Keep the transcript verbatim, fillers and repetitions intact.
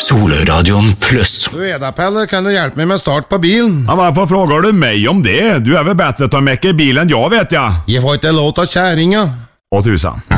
Solradion Plus. Du er da, Pelle, kan du hjelpe meg med start på bilen? Ja, varför frågar du mig om det? Du är väl bättre att ta med i bilen, jag vet jag. Jeg får ikke lov til kjæringa. Åh tusan.